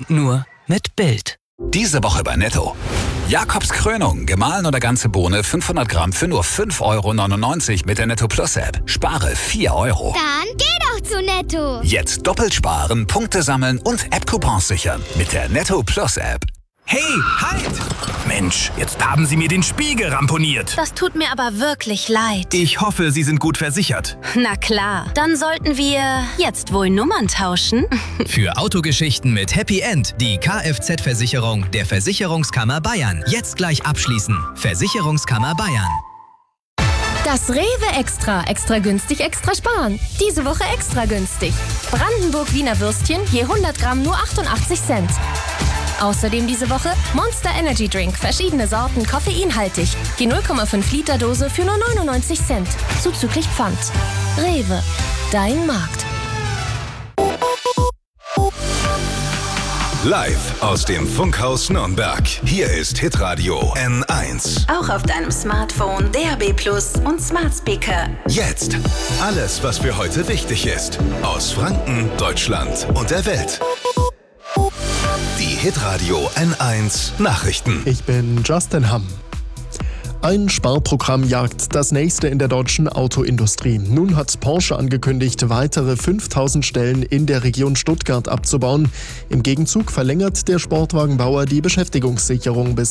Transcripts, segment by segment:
Nur mit Bild. Diese Woche bei Netto. Jakobs Krönung, gemahlen oder ganze Bohne, 500 Gramm für nur 5,99 € mit der Netto Plus App. Spare 4 €. Dann geh doch zu Netto. Jetzt doppelt sparen, Punkte sammeln und App-Coupons sichern mit der Netto Plus App. Hey, halt! Mensch, jetzt haben Sie mir den Spiegel ramponiert. Das tut mir aber wirklich leid. Ich hoffe, Sie sind gut versichert. Na klar, dann sollten wir jetzt wohl Nummern tauschen. Für Autogeschichten mit Happy End die Kfz-Versicherung der Versicherungskammer Bayern. Jetzt gleich abschließen. Versicherungskammer Bayern. Das Rewe Extra. Extra günstig, extra sparen. Diese Woche extra günstig. Brandenburg Wiener Würstchen je 100 Gramm nur 88 Cent. Außerdem diese Woche Monster Energy Drink, verschiedene Sorten, koffeinhaltig. Die 0,5 Liter Dose für nur 99 Cent. Zuzüglich Pfand. Rewe, dein Markt. Live aus dem Funkhaus Nürnberg. Hier ist Hitradio N1. Auch auf deinem Smartphone, DAB+ und Smart Speaker. Jetzt alles, was für heute wichtig ist. Aus Franken, Deutschland und der Welt. Die Hitradio N1 Nachrichten. Ich bin Justin Hamm. Ein Sparprogramm jagt das nächste in der deutschen Autoindustrie. Nun hat Porsche angekündigt, weitere 5000 Stellen in der Region Stuttgart abzubauen. Im Gegenzug verlängert der Sportwagenbauer die Beschäftigungssicherung bis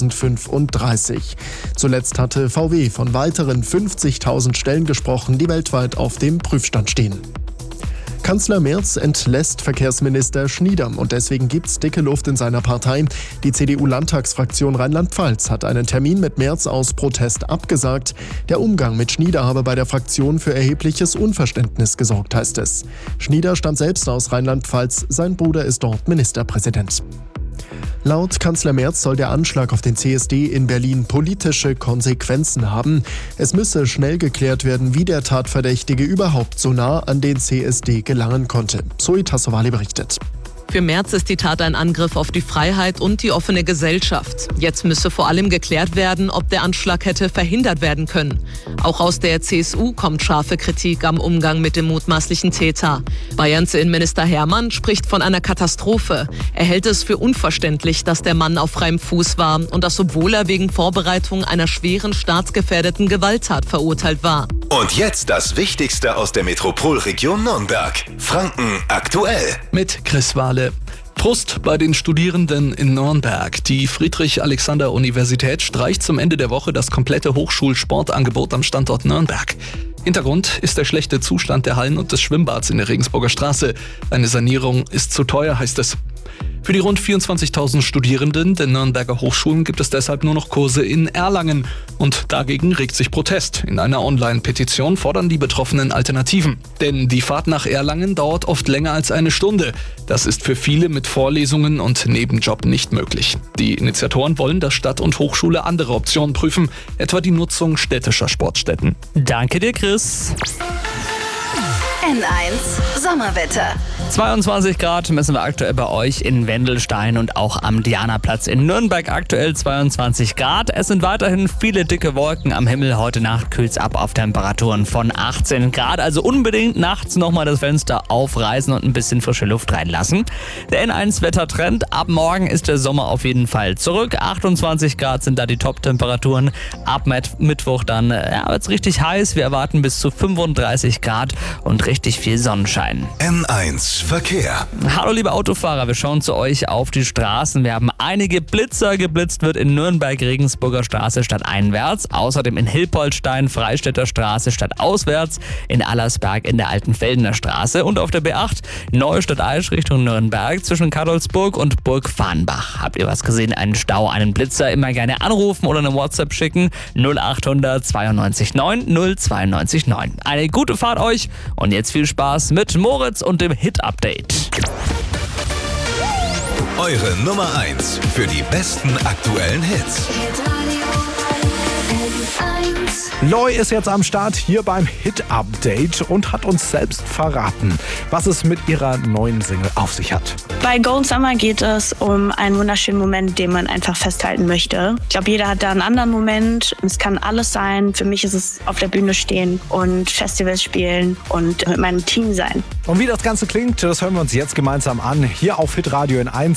2035. Zuletzt hatte VW von weiteren 50.000 Stellen gesprochen, die weltweit auf dem Prüfstand stehen. Kanzler Merz entlässt Verkehrsminister Schnieder und deswegen gibt's dicke Luft in seiner Partei. Die CDU-Landtagsfraktion Rheinland-Pfalz hat einen Termin mit Merz aus Protest abgesagt. Der Umgang mit Schnieder habe bei der Fraktion für erhebliches Unverständnis gesorgt, heißt es. Schnieder stammt selbst aus Rheinland-Pfalz, sein Bruder ist dort Ministerpräsident. Laut Kanzler Merz soll der Anschlag auf den CSD in Berlin politische Konsequenzen haben. Es müsse schnell geklärt werden, wie der Tatverdächtige überhaupt so nah an den CSD gelangen konnte. Zoe Tassovali berichtet. Für Merz ist die Tat ein Angriff auf die Freiheit und die offene Gesellschaft. Jetzt müsse vor allem geklärt werden, ob der Anschlag hätte verhindert werden können. Auch aus der CSU kommt scharfe Kritik am Umgang mit dem mutmaßlichen Täter. Bayerns Innenminister Hermann spricht von einer Katastrophe. Er hält es für unverständlich, dass der Mann auf freiem Fuß war und das, obwohl er wegen Vorbereitung einer schweren staatsgefährdeten Gewalttat verurteilt war. Und jetzt das Wichtigste aus der Metropolregion Nürnberg. Franken aktuell. Mit Chris Wahle. Frust bei den Studierenden in Nürnberg. Die Friedrich-Alexander-Universität streicht zum Ende der Woche das komplette Hochschulsportangebot am Standort Nürnberg. Hintergrund ist der schlechte Zustand der Hallen und des Schwimmbads in der Regensburger Straße. Eine Sanierung ist zu teuer, heißt es. Für die rund 24.000 Studierenden der Nürnberger Hochschulen gibt es deshalb nur noch Kurse in Erlangen. Und dagegen regt sich Protest. In einer Online-Petition fordern die Betroffenen Alternativen. Denn die Fahrt nach Erlangen dauert oft länger als eine Stunde. Das ist für viele mit Vorlesungen und Nebenjob nicht möglich. Die Initiatoren wollen, dass Stadt und Hochschule andere Optionen prüfen, etwa die Nutzung städtischer Sportstätten. Danke dir, Chris. N1 Sommerwetter. 22 Grad messen wir aktuell bei euch in Wendelstein und auch am Dianaplatz in Nürnberg. Aktuell 22 Grad. Es sind weiterhin viele dicke Wolken am Himmel. Heute Nacht kühlt's ab auf Temperaturen von 18 Grad. Also unbedingt nachts nochmal das Fenster aufreißen und ein bisschen frische Luft reinlassen. Der N1-Wettertrend. Ab morgen ist der Sommer auf jeden Fall zurück. 28 Grad sind da die Top-Temperaturen. Ab Mittwoch dann wird's richtig heiß. Wir erwarten bis zu 35 Grad und richtig viel Sonnenschein. N1 Verkehr. Hallo liebe Autofahrer, wir schauen zu euch auf die Straßen. Wir haben einige Blitzer. Geblitzt wird in Nürnberg, Regensburger Straße stadteinwärts. Außerdem in Hilpoltstein, Freistädter Straße stadtauswärts. In Allersberg in der Altenfeldener Straße. Und auf der B8 Neustadt-Aisch Richtung Nürnberg zwischen Kadolsburg und Burg Farnbach. Habt ihr was gesehen? Einen Stau, einen Blitzer? Immer gerne anrufen oder eine WhatsApp schicken. 0800 92 9 092 9. Eine gute Fahrt euch und jetzt viel Spaß mit Moritz und dem Hit-Update. Eure Nummer 1 für die besten aktuellen Hits. Loi ist jetzt am Start hier beim Hit-Update und hat uns selbst verraten, was es mit ihrer neuen Single auf sich hat. Bei Golden Summer geht es um einen wunderschönen Moment, den man einfach festhalten möchte. Ich glaube, jeder hat da einen anderen Moment. Es kann alles sein. Für mich ist es auf der Bühne stehen und Festivals spielen und mit meinem Team sein. Und wie das Ganze klingt, das hören wir uns jetzt gemeinsam an, hier auf Hitradio N1.